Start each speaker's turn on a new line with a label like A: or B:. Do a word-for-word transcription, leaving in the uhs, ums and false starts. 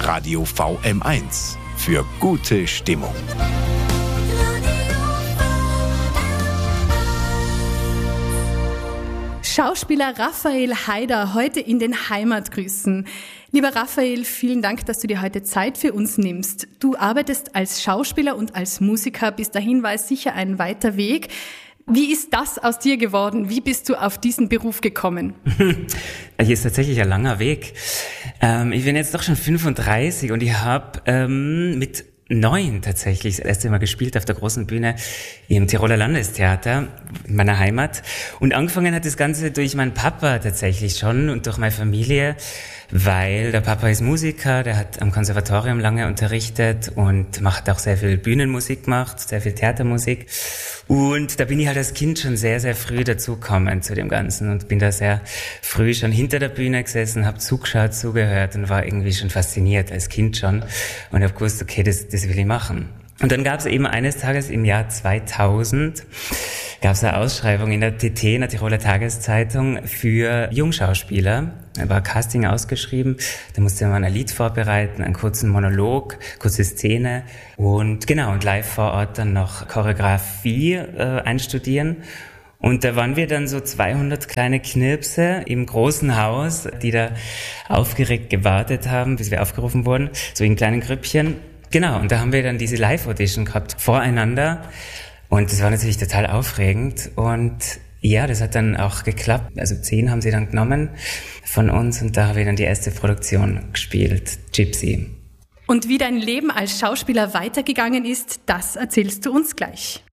A: Radio V M eins. Für gute Stimmung.
B: Schauspieler Raphael Haider heute in den Heimatgrüßen. Lieber Raphael, vielen Dank, dass du dir heute Zeit für uns nimmst. Du arbeitest als Schauspieler und als Musiker. Bis dahin war es sicher ein weiter Weg. Wie ist das aus dir geworden? Wie bist du auf diesen Beruf gekommen?
C: Hier ist tatsächlich ein langer Weg. Ähm, ich bin jetzt doch schon fünfunddreißig und ich habe ähm, mit neun tatsächlich das erste Mal gespielt auf der großen Bühne im Tiroler Landestheater in meiner Heimat. Und angefangen hat das Ganze durch meinen Papa tatsächlich schon und durch meine Familie, weil der Papa ist Musiker, der hat am Konservatorium lange unterrichtet und macht auch sehr viel Bühnenmusik gemacht, sehr viel Theatermusik. Und da bin ich halt als Kind schon sehr, sehr früh dazugekommen zu dem Ganzen und bin da sehr früh schon hinter der Bühne gesessen, habe zugeschaut, zugehört und war irgendwie schon fasziniert als Kind schon und habe gewusst, okay, das, das will ich machen. Und dann gab es eben eines Tages im Jahr zweitausend, gab es eine Ausschreibung in der T T, in der Tiroler Tageszeitung, für Jungschauspieler. Da war Casting ausgeschrieben, da musste man ein Lied vorbereiten, einen kurzen Monolog, kurze Szene und genau, und live vor Ort dann noch Choreografie äh, einstudieren. Und da waren wir dann so zweihundert kleine Knirpse im großen Haus, die da aufgeregt gewartet haben, bis wir aufgerufen wurden, so in kleinen Grüppchen. Genau, und da haben wir dann diese Live-Audition gehabt, voreinander. Und das war natürlich total aufregend. Und ja, das hat dann auch geklappt. Also zehn haben sie dann genommen von uns. Und da habe ich dann die erste Produktion gespielt, Gypsy.
B: Und wie dein Leben als Schauspieler weitergegangen ist, das erzählst du uns gleich.